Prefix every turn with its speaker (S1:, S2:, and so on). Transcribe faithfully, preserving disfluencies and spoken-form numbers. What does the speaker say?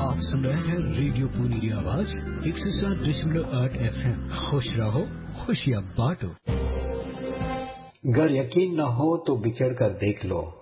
S1: आप सुन रहे हैं रेडियो पुनी आवाज एक सौ सात दशमलव आठ एफ एम। खुश रहो, खुशियां बांटो।
S2: गर यकीन न हो तो बिछड़ कर देख लो,